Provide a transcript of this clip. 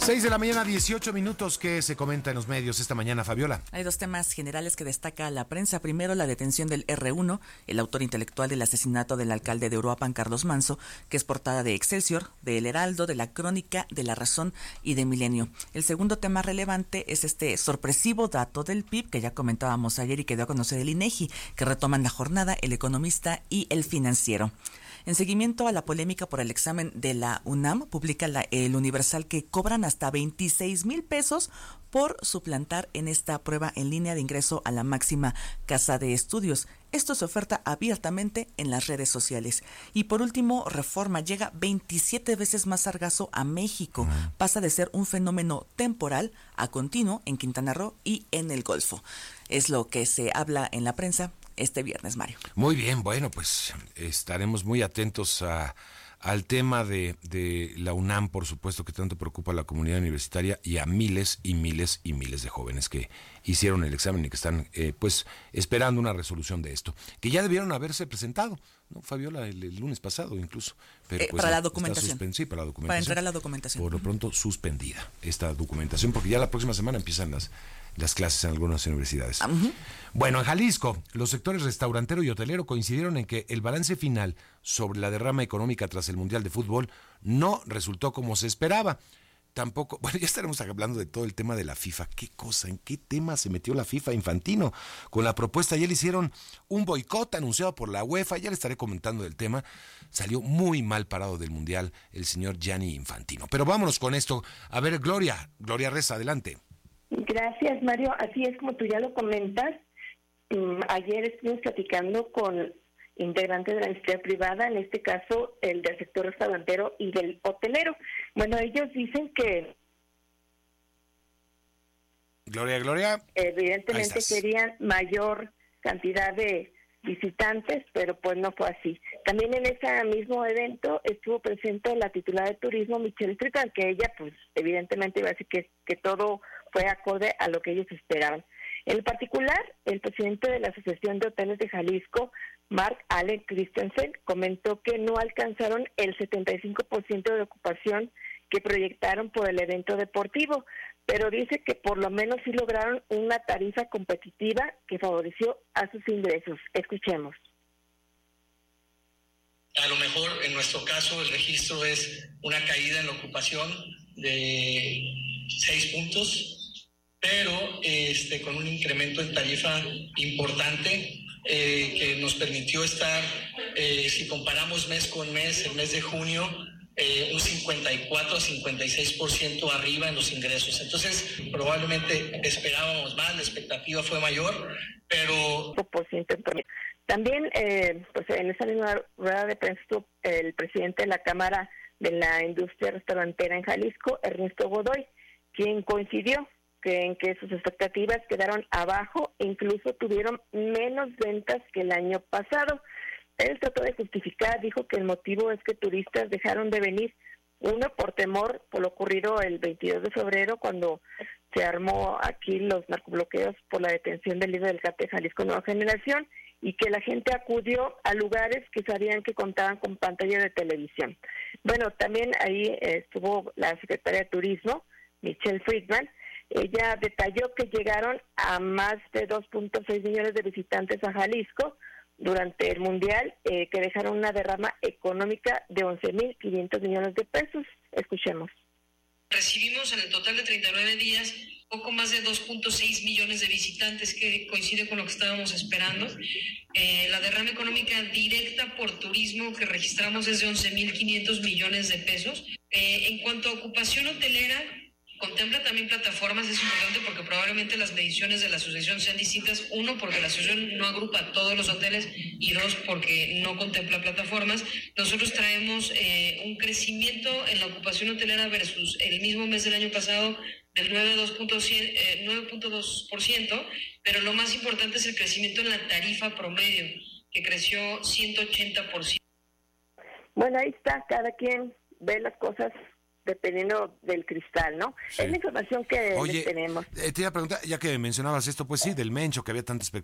6 de la mañana, 18 minutos. ¿Qué se comenta en los medios esta mañana, Fabiola? Hay dos temas generales que destaca la prensa. Primero, la detención del R1, el autor intelectual del asesinato del alcalde de Uruapan, Carlos Manso, que es portada de Excelsior, de El Heraldo, de La Crónica, de La Razón y de Milenio. El segundo tema relevante es este sorpresivo dato del PIB que ya comentábamos ayer y que dio a conocer el INEGI, que retoman la jornada El Economista y El Financiero. En seguimiento a la polémica por el examen de la UNAM, publica el Universal que cobran hasta 26,000 pesos por suplantar en esta prueba en línea de ingreso a la máxima casa de estudios. Esto se oferta abiertamente en las redes sociales. Y por último, Reforma llega 27 veces más sargazo a México. Pasa de ser un fenómeno temporal a continuo en Quintana Roo y en el Golfo. Es lo que se habla en la prensa este viernes, Mario. Muy bien, bueno, pues estaremos muy atentos al tema de la UNAM, por supuesto, que tanto preocupa a la comunidad universitaria y a miles y miles y miles de jóvenes que hicieron el examen y que están pues esperando una resolución de esto, que ya debieron haberse presentado, ¿no, Fabiola? El lunes pasado incluso. Pero pues para la documentación. Sí, para la documentación. Para entregar la documentación. Por lo pronto suspendida esta documentación, porque ya la próxima semana empiezan las clases en algunas universidades. Bueno, en Jalisco, los sectores restaurantero y hotelero coincidieron en que el balance final sobre la derrama económica tras el Mundial de Fútbol no resultó como se esperaba. Tampoco, bueno, ya estaremos hablando de todo el tema de la FIFA. ¿Qué cosa? ¿En qué tema se metió la FIFA, Infantino? Con la propuesta, ya le hicieron un boicot anunciado por la UEFA, ya le estaré comentando del tema. Salió muy mal parado del Mundial el señor Gianni Infantino. Pero vámonos con esto. A ver, Gloria Reza, adelante. Gracias, Mario. Así es como tú ya lo comentas. Ayer estuvimos platicando con integrantes de la industria privada, en este caso el del sector restaurantero y del hotelero. Bueno, ellos dicen que Gloria, evidentemente querían mayor cantidad de visitantes, pero pues no fue así. También en ese mismo evento estuvo presente la titular de turismo, Michelle Friedman, que ella pues evidentemente iba a decir que todo fue acorde a lo que ellos esperaban. En particular, el presidente de la Asociación de Hoteles de Jalisco, Mark Allen Christensen, comentó que no alcanzaron el 75% de ocupación que proyectaron por el evento deportivo, pero dice que por lo menos sí lograron una tarifa competitiva que favoreció a sus ingresos. Escuchemos. A lo mejor en nuestro caso el registro es una caída en la ocupación de 6 puntos, pero con un incremento en tarifa importante que nos permitió estar, si comparamos mes con mes, el mes de junio, un 54 a 56% arriba en los ingresos. Entonces, probablemente esperábamos más, la expectativa fue mayor, pero... También, pues en esa misma rueda de prensa estuvo el presidente de la Cámara de la Industria Restaurantera en Jalisco, Ernesto Godoy, quien coincidió en que sus expectativas quedaron abajo e incluso tuvieron menos ventas que el año pasado. Él trató de justificar, dijo que el motivo es que turistas dejaron de venir, uno por temor por lo ocurrido el 22 de febrero cuando se armó aquí los narcobloqueos por la detención del líder del cártel Jalisco Nueva Generación, y que la gente acudió a lugares que sabían que contaban con pantalla de televisión. Bueno, también ahí estuvo la secretaria de Turismo, Michelle Friedman. Ella detalló que llegaron a más de 2.6 millones de visitantes a Jalisco durante el Mundial, que dejaron una derrama económica de 11,500 millones de pesos. Escuchemos. Recibimos en el total de 39 días poco más de 2.6 millones de visitantes, que coincide con lo que estábamos esperando. La derrama económica directa por turismo que registramos es de 11,500 millones de pesos. En cuanto a ocupación hotelera, contempla también plataformas. Es importante porque probablemente las mediciones de la asociación sean distintas. Uno, porque la asociación no agrupa a todos los hoteles, y dos, porque no contempla plataformas. Nosotros traemos un crecimiento en la ocupación hotelera versus el mismo mes del año pasado del 9.2%, pero lo más importante es el crecimiento en la tarifa promedio, que creció 180%. Bueno, ahí está, cada quien ve las cosas dependiendo del cristal, ¿no? Sí. Es la información que tenemos. Te iba a preguntar, ya que mencionabas esto, pues sí, del Mencho, que había tanta expectativa